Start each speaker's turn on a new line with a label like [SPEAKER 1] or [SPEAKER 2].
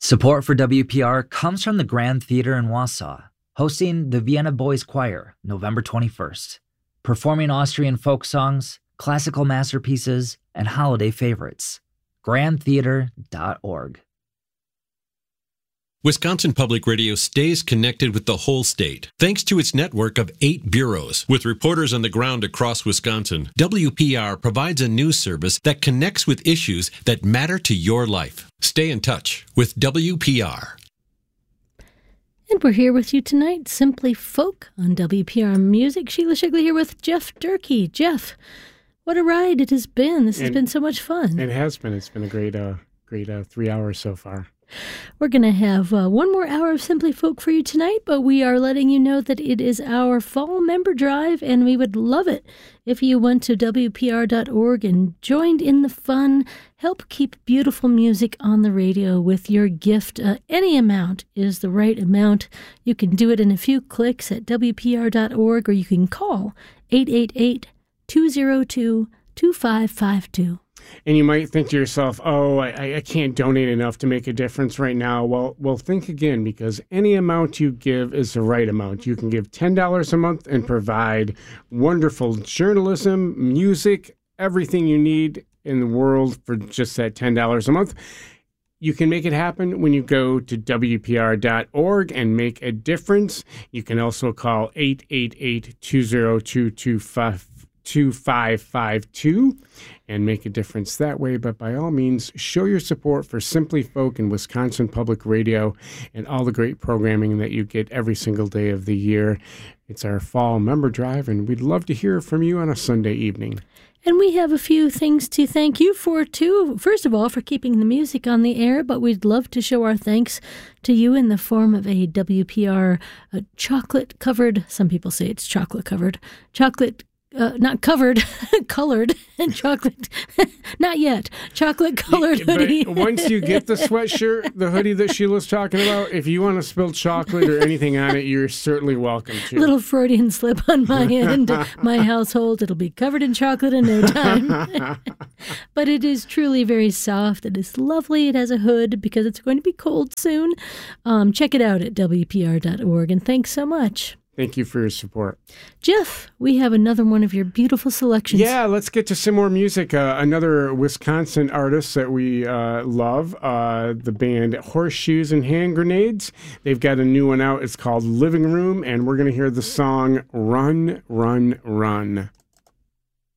[SPEAKER 1] Support for WPR comes from the Grand Theater in Wausau, hosting the Vienna Boys Choir November 21st, performing Austrian folk songs, classical masterpieces, and holiday favorites. grandtheater.org.
[SPEAKER 2] Wisconsin Public Radio stays connected with the whole state thanks to its network of 8 bureaus. With reporters on the ground across Wisconsin, WPR provides a news service that connects with issues that matter to your life. Stay in touch with WPR.
[SPEAKER 3] And we're here with you tonight, Simply Folk on WPR Music. Sheila Shigley here with Jeff Durkee. Jeff, what a ride it has been. This has been so much fun.
[SPEAKER 4] It has been. It's been a great 3 hours so far.
[SPEAKER 3] We're going to have one more hour of Simply Folk for you tonight, but we are letting you know that it is our fall member drive, and we would love it if you went to WPR.org and joined in the fun. Help keep beautiful music on the radio with your gift. Any amount is the right amount. You can do it in a few clicks at WPR.org, or you can call 888-202-2552.
[SPEAKER 4] And you might think to yourself, oh, I can't donate enough to make a difference right now. Well, think again, because any amount you give is the right amount. You can give $10 a month and provide wonderful journalism, music, everything you need in the world for just that $10 a month. You can make it happen when you go to WPR.org and make a difference. You can also call 888-202-2552 and make a difference that way. But by all means, show your support for Simply Folk and Wisconsin Public Radio and all the great programming that you get every single day of the year. It's our fall member drive, and we'd love to hear from you on a Sunday evening.
[SPEAKER 3] And we have a few things to thank you for, too. First of all, for keeping the music on the air, but we'd love to show our thanks to you in the form of a WPR chocolate-covered, some people say it's chocolate-covered, not covered, colored and chocolate, not yet, chocolate-colored hoodie.
[SPEAKER 4] But once you get the sweatshirt, the hoodie that Sheila's talking about, if you want to spill chocolate or anything on it, you're certainly welcome to.
[SPEAKER 3] Little Freudian slip on my end. My household, it'll be covered in chocolate in no time. But it is truly very soft. It is lovely. It has a hood because it's going to be cold soon. Check it out at WPR.org, and thanks so much.
[SPEAKER 4] Thank you for your support.
[SPEAKER 3] Jeff, we have another one of your beautiful selections.
[SPEAKER 4] Yeah, let's get to some more music. Another Wisconsin artist that we love, the band Horseshoes and Hand Grenades. They've got a new one out. It's called Living Room, and we're going to hear the song Run, Run, Run.